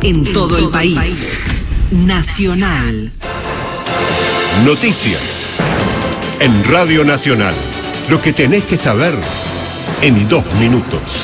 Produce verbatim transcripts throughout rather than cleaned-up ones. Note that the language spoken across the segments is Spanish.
en todo el país. Nacional. Noticias. En Radio Nacional. Lo que tenés que saber en dos minutos.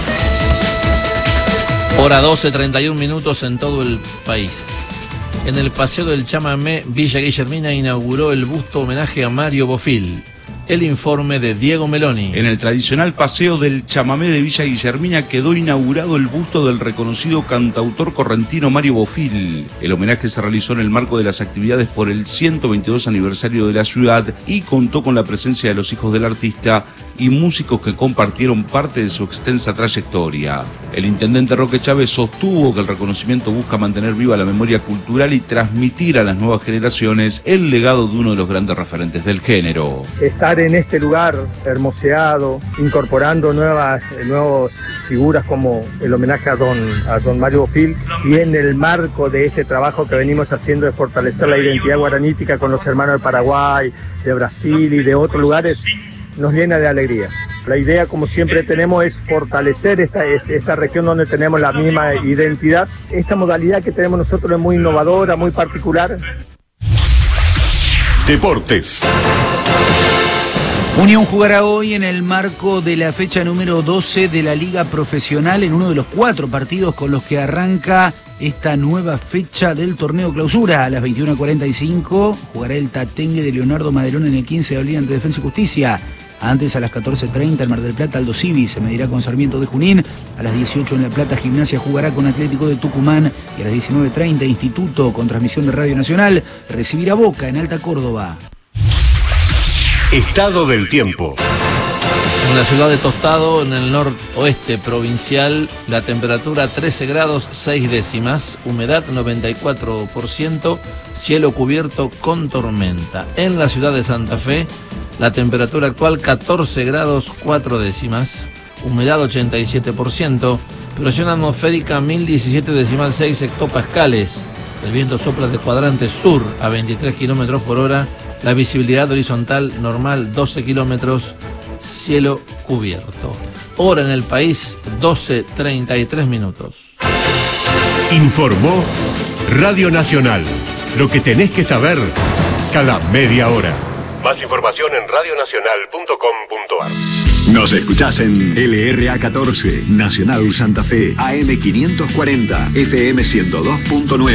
Hora doce, treinta y un minutos en todo el país. En el Paseo del Chamamé, Villa Guillermina inauguró el busto homenaje a Mario Bofill. El informe de Diego Meloni. En el tradicional Paseo del Chamamé de Villa Guillermina quedó inaugurado el busto del reconocido cantautor correntino Mario Bofill. El homenaje se realizó en el marco de las actividades por el ciento veintidós aniversario de la ciudad y contó con la presencia de los hijos del artista y músicos que compartieron parte de su extensa trayectoria. El intendente Roque Chávez sostuvo que el reconocimiento busca mantener viva la memoria cultural y transmitir a las nuevas generaciones el legado de uno de los grandes referentes del género. Estar en este lugar hermoseado, incorporando nuevas, nuevas figuras como el homenaje a don, a don Mario Bofill, y en el marco de este trabajo que venimos haciendo de fortalecer la identidad guaranítica con los hermanos de Paraguay, de Brasil y de otros lugares, nos llena de alegría. La idea, como siempre tenemos, es fortalecer esta, esta región donde tenemos la misma identidad. Esta modalidad que tenemos nosotros es muy innovadora, muy particular. Deportes. Unión jugará hoy en el marco de la fecha número doce de la Liga Profesional en uno de los cuatro partidos con los que arranca esta nueva fecha del torneo clausura. A las veintiuna cuarenta y cinco jugará el Tatengue de Leonardo Maderón en el quince de abril ante Defensa y Justicia. Antes, a las catorce treinta, en Mar del Plata, Aldo Civi se medirá con Sarmiento de Junín. A las dieciocho en La Plata, Gimnasia jugará con Atlético de Tucumán. Y a las diecinueve treinta, Instituto, con transmisión de Radio Nacional, recibirá Boca en Alta Córdoba. Estado del tiempo. En la ciudad de Tostado, en el noroeste provincial, la temperatura trece grados seis décimas, humedad noventa y cuatro por ciento, cielo cubierto con tormenta. En la ciudad de Santa Fe, la temperatura actual catorce grados cuatro décimas, humedad ochenta y siete por ciento, presión atmosférica mil diecisiete decimal seis hectopascales. El viento sopla de cuadrante sur a veintitrés kilómetros por hora, la visibilidad horizontal normal doce kilómetros, cielo cubierto. Hora en el país, doce treinta y tres minutos. Informó Radio Nacional. Lo que tenés que saber cada media hora. Más información en radio nacional punto com punto a r. Nos escuchás en L R A catorce, Nacional Santa Fe, A M quinientos cuarenta, F M ciento dos punto nueve.